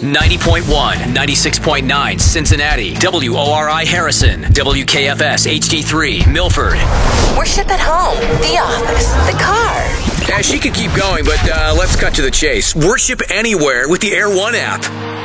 90.1, 96.9 Cincinnati, WORI Harrison, WKFS HD3 Milford. Worship at home, the office, the car. She could keep going, but let's cut to the chase. Worship anywhere with the Air One app.